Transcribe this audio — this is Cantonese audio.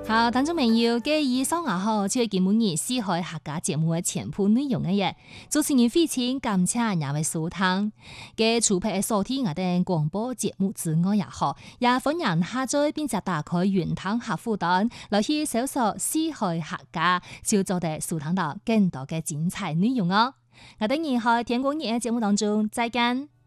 好，聽眾朋友，以上就係今日四海客家節目嘅全部內容嘅嘢。主持人非常感謝兩位收聽。除咗收聽我哋廣播節目之外也好，也歡迎下載並且打開雲端客戶端來去搜索四海客家，就做得收聽到更多嘅精彩內容哦。我哋以後天光日嘅節目當中再見。